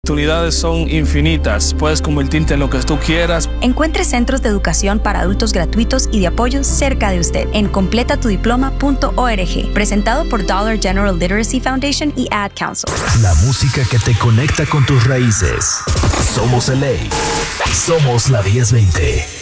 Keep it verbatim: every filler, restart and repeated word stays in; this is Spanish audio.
Oportunidades son infinitas. Puedes convertirte en lo que tú quieras. Encuentre centros de educación para adultos gratuitos y de apoyo cerca de usted en completa tu diploma punto org. Presentado por Dollar General Literacy Foundation y Ad Council. La música que te conecta con tus raíces. Somos L A. Somos la diez veinte.